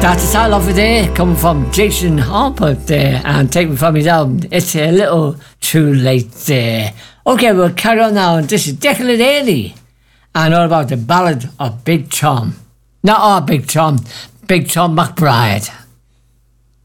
That's the style of the day, coming from Jason Harper there, and taken from his album It's a Little Too Late there. Okay, we'll carry on now, and this is Declan Daly, and all about the ballad of Big Tom. Not our Big Tom, Big Tom McBride.